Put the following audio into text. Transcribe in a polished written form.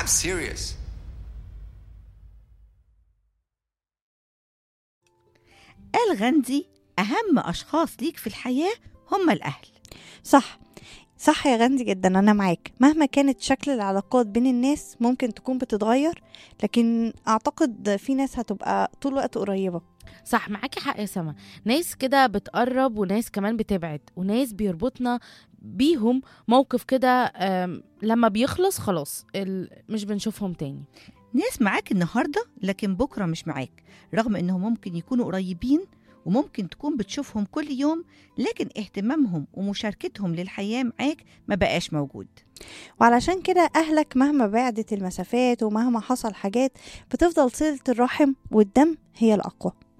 I'm serious. قال غاندي أهم أشخاص ليك في الحياة هم الأهل. صح، صح يا غندي جدا، أنا معاك. مهما كانت شكل العلاقات بين الناس ممكن تكون بتتغير، لكن أعتقد في ناس هتبقى طول الوقت قريبة. صح، معاكي حق يا سما. ناس كده بتقرب وناس كمان بتبعد، وناس بيربطنا بيهم موقف كده لما بيخلص خلاص مش بنشوفهم تاني. ناس معاك النهاردة لكن بكرة مش معاك، رغم إنهم ممكن يكونوا قريبين وممكن تكون بتشوفهم كل يوم، لكن اهتمامهم ومشاركتهم للحياة معاك ما بقاش موجود. وعلشان كده أهلك مهما بعدت المسافات ومهما حصل حاجات بتفضل صلة الرحم والدم هي الأقوى.